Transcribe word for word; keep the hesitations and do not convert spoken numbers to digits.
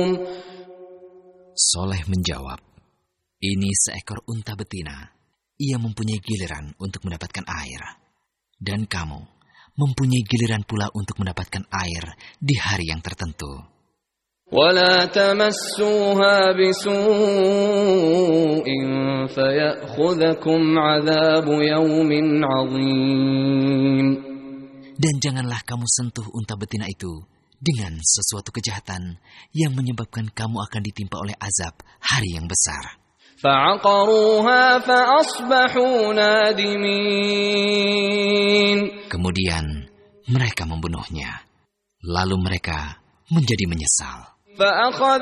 Soleh menjawab, ini seekor unta betina. Ia mempunyai giliran untuk mendapatkan air. Dan kamu mempunyai giliran pula untuk mendapatkan air di hari yang tertentu. وَلَا تَمَسُّوهَا بِسُوءٍ فَيَأْخُذَكُمْ عَذَابُ يَوْمٍ عَظِيمٍ. Dan janganlah kamu sentuh unta betina itu dengan sesuatu kejahatan yang menyebabkan kamu akan ditimpa oleh azab hari yang besar. فَعَقَرُوهَا فَأَصْبَحُوا نَادِمِينَ. Kemudian mereka membunuhnya, lalu mereka menjadi menyesal.